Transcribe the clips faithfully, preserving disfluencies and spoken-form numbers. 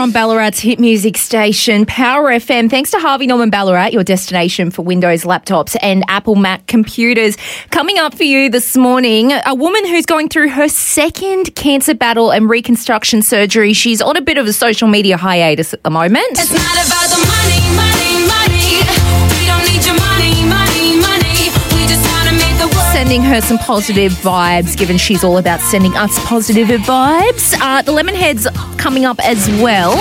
on Ballarat's hit music station, Power F M. Thanks to Harvey Norman Ballarat, your destination for Windows laptops and Apple Mac computers. Coming up for you this morning, a woman who's going through her second cancer battle and reconstruction surgery. She's on a bit of a social media hiatus at the moment. It's not about the money, money, money. We don't need your money, money, money. We just want to make the world. Sending her some positive vibes, given she's all about sending us positive vibes. Uh, the Lemonheads coming up as well.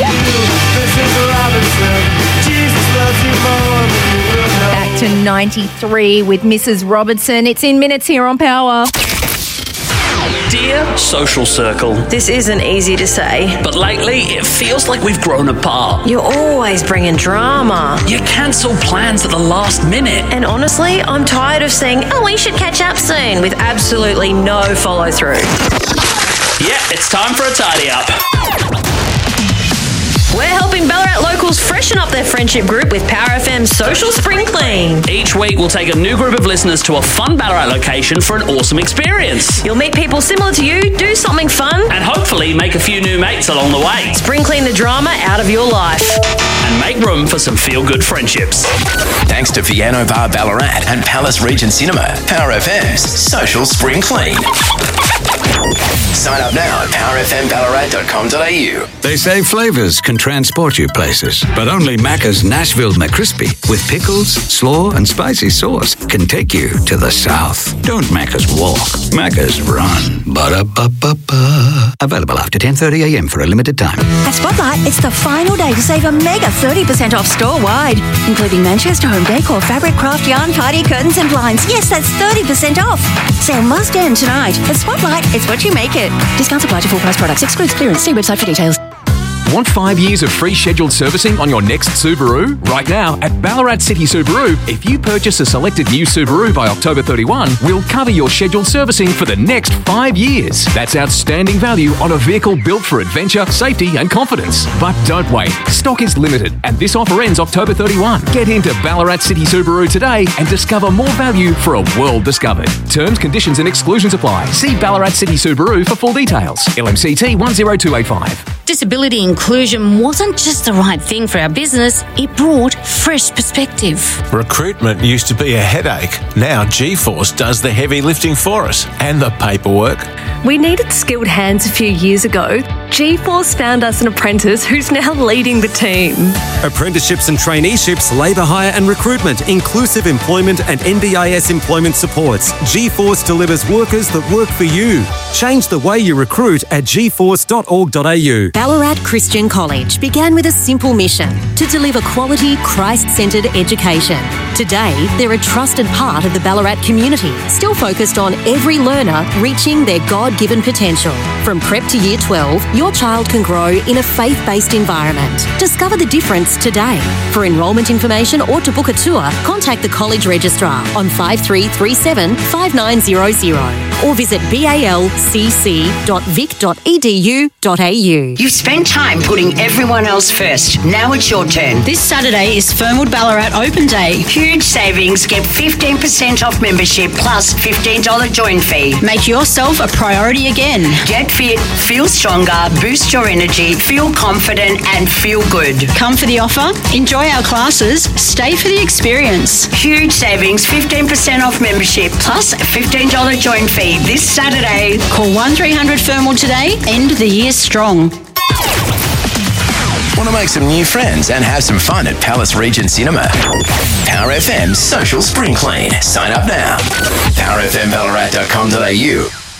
Back to ninety-three with Missus Robertson. It's in minutes here on Power. Dear social circle, This isn't easy to say. but lately it feels like we've grown apart. You're always bringing drama. You cancel plans at the last minute. And honestly, I'm tired of saying, oh, we should catch up soon, with absolutely no follow through. Yeah, it's time for a tidy up. We're helping Ballarat locals freshen up their friendship group with Power F M's Social Spring Clean. Each week we'll take a new group of listeners to a fun Ballarat location for an awesome experience. You'll meet people similar to you, do something fun, And hopefully make a few new mates along the way. spring clean the drama out of your life. And make room for some feel-good friendships. Thanks to Piano Bar Ballarat and Palace Regent Cinema, Power F M's Social Spring Clean. Sign up now at power f m ballarat dot com dot a u. They say flavours can transport you places, but only Macca's Nashville McCrispy with pickles, slaw and spicy sauce can take you to the south. Don't Macca's walk, Macca's run. Ba-da-ba-ba-ba. Available after ten thirty a m for a limited time. At Spotlight, it's the final day to save a mega thirty percent off store-wide, including Manchester Home Decor, fabric, craft, yarn, party, curtains and blinds. Yes, that's thirty percent off. Sale must end tonight. At Spotlight, it's what you make it. Discounts apply to full price products. Excludes clearance. See website for details. Want five years of free scheduled servicing on your next Subaru? Right now, at Ballarat City Subaru, if you purchase a selected new Subaru by October thirty-first, we'll cover your scheduled servicing for the next five years. That's outstanding value on a vehicle built for adventure, safety and confidence. But don't wait. Stock is limited and this offer ends October thirty-first. Get into Ballarat City Subaru today and discover more value for a world discovered. Terms, conditions and exclusions apply. See Ballarat City Subaru for full details. L M C T one zero two eight five. Disability inclusion wasn't just the right thing for our business, it brought fresh perspective. Recruitment used to be a headache. Now G-Force does the heavy lifting for us and the paperwork. We needed skilled hands a few years ago. G-Force found us an apprentice who's now leading the team. Apprenticeships and traineeships, labour hire and recruitment, inclusive employment and N D I S employment supports. G-Force delivers workers that work for you. Change the way you recruit at g force dot org dot a u. Ballarat Christian College began with a simple mission to deliver quality, Christ-centred education. Today, they're a trusted part of the Ballarat community, still focused on every learner reaching their God-given potential. From prep to year twelve, your child can grow in a faith-based environment. Discover the difference today. For enrolment information or to book a tour, contact the college registrar on five three three seven, five nine zero zero or visit b a l c c dot vic dot e d u dot a u. You've spent time putting everyone else first. Now it's your turn. This Saturday is Fernwood Ballarat Open Day. Huge savings. Get fifteen percent off membership plus fifteen dollars join fee. Make yourself a priority again. Get fit, feel stronger, boost your energy, feel confident and feel good. Come for the offer, enjoy our classes, stay for the experience. Huge savings, fifteen percent off membership plus fifteen dollars join fee this Saturday. Call one three hundred Fernwood today. End the year strong. Want to make some new friends and have some fun at Palace Regent Cinema? Power F M's Social Spring Clean. Sign up now. power f m ballarat dot com dot a u